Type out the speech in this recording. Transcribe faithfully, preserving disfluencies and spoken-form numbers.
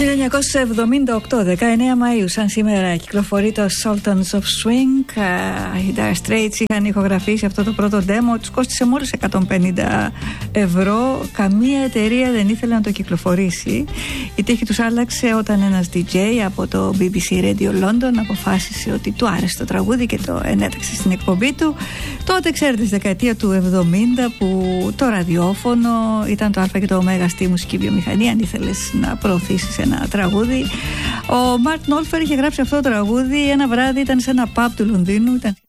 χίλια εννιακόσια εβδομήντα οκτώ, δεκαεννέα Μαΐου, σαν σήμερα, κυκλοφορεί το Sultans of Swing. Οι Dire Straits είχαν ηχογραφήσει αυτό το πρώτο demo, τους κόστισε μόλις εκατόν πενήντα ευρώ. Καμία εταιρεία δεν ήθελε να το κυκλοφορήσει. Η τύχη τους άλλαξε όταν ένας ντι τζέι από το μπι μπι σι Radio London αποφάσισε ότι του άρεσε το τραγούδι και το ενέταξε στην εκπομπή του. Τότε, ξέρετε, στη δεκαετία του εβδομήντα, που το ραδιόφωνο ήταν το Α και το Ω στη μουσική βιομηχανία, αν ήθελες να προωθήσεις ένα τραγούδι. Ο Μάρτιν Όλφερ είχε γράψει αυτό το τραγούδι ένα βράδυ, ήταν σε ένα pub του Λονδίνου, ήταν